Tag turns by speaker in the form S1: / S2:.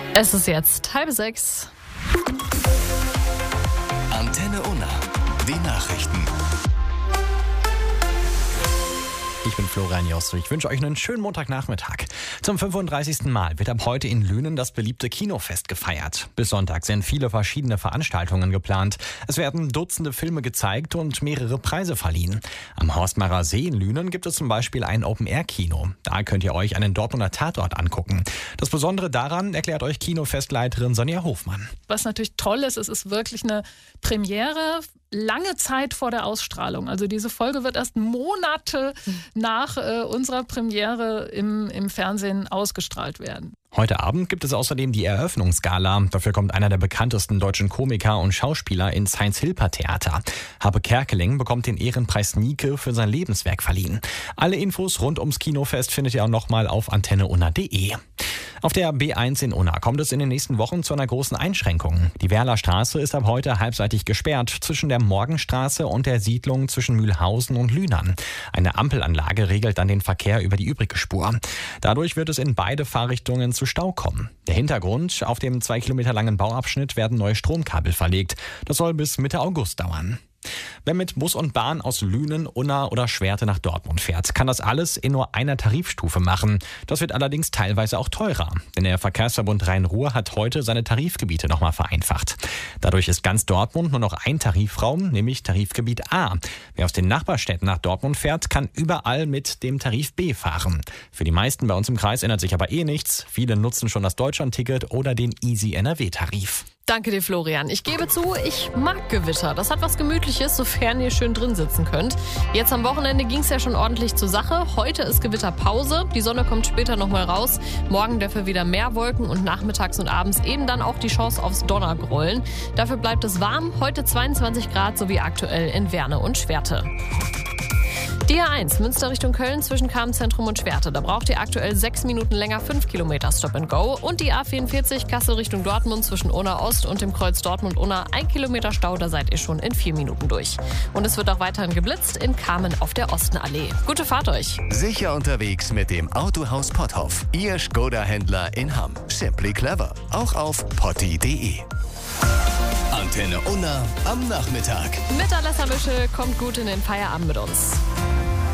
S1: Es ist jetzt 5:30.
S2: Antenne Unna, die Nachrichten.
S3: Ich bin Florian Jost. Ich wünsche euch einen schönen Montagnachmittag. Zum 35. Mal wird ab heute in Lünen das beliebte Kinofest gefeiert. Bis Sonntag sind viele verschiedene Veranstaltungen geplant. Es werden Dutzende Filme gezeigt und mehrere Preise verliehen. Am Horstmacher See in Lünen gibt es zum Beispiel ein Open-Air-Kino. Da könnt ihr euch einen Dortmunder Tatort angucken. Das Besondere daran erklärt euch Kinofestleiterin Sonja Hofmann.
S4: Was natürlich toll ist, es ist wirklich eine Premiere, lange Zeit vor der Ausstrahlung. Also diese Folge wird erst Monate nach unserer Premiere im Fernsehen ausgestrahlt werden.
S3: Heute Abend gibt es außerdem die Eröffnungsgala. Dafür kommt einer der bekanntesten deutschen Komiker und Schauspieler ins Heinz-Hilper-Theater. Habe Kerkeling bekommt den Ehrenpreis Nike für sein Lebenswerk verliehen. Alle Infos rund ums Kinofest findet ihr auch nochmal auf antenneunna.de. Auf der B1 in Unna kommt es in den nächsten Wochen zu einer großen Einschränkung. Die Werlerstraße ist ab heute halbseitig gesperrt zwischen der Morgenstraße und der Siedlung zwischen Mühlhausen und Lünen. Eine Ampelanlage regelt dann den Verkehr über die übrige Spur. Dadurch wird es in beide Fahrrichtungen zu Stau kommen. Der Hintergrund: auf dem 2 Kilometer langen Bauabschnitt werden neue Stromkabel verlegt. Das soll bis Mitte August dauern. Wer mit Bus und Bahn aus Lünen, Unna oder Schwerte nach Dortmund fährt, kann das alles in nur einer Tarifstufe machen. Das wird allerdings teilweise auch teurer, denn der Verkehrsverbund Rhein-Ruhr hat heute seine Tarifgebiete nochmal vereinfacht. Dadurch ist ganz Dortmund nur noch ein Tarifraum, nämlich Tarifgebiet A. Wer aus den Nachbarstädten nach Dortmund fährt, kann überall mit dem Tarif B fahren. Für die meisten bei uns im Kreis ändert sich aber nichts. Viele nutzen schon das Deutschland-Ticket oder den Easy NRW-Tarif.
S1: Danke dir, Florian. Ich gebe zu, ich mag Gewitter. Das hat was Gemütliches, sofern ihr schön drin sitzen könnt. Jetzt am Wochenende ging es ja schon ordentlich zur Sache. Heute ist Gewitterpause. Die Sonne kommt später nochmal raus. Morgen dafür wieder mehr Wolken und nachmittags und abends eben dann auch die Chance aufs Donnergrollen. Dafür bleibt es warm. Heute 22 Grad sowie aktuell in Werne und Schwerte. Die A1 Münster Richtung Köln zwischen Karmenzentrum und Schwerte. Da braucht ihr aktuell 6 Minuten länger, 5 Kilometer Stop and Go. Und die A44 Kassel Richtung Dortmund zwischen Unna Ost und dem Kreuz Dortmund-Unna. 1 Kilometer Stau, da seid ihr schon in 4 Minuten durch. Und es wird auch weiterhin geblitzt in Kamen auf der Ostenallee. Gute Fahrt euch.
S2: Sicher unterwegs mit dem Autohaus Potthoff. Ihr Skoda-Händler in Hamm. Simply clever. Auch auf potti.de. Antenne Unna am Nachmittag.
S1: Mit Alessa Mischel kommt gut in den Feierabend mit uns.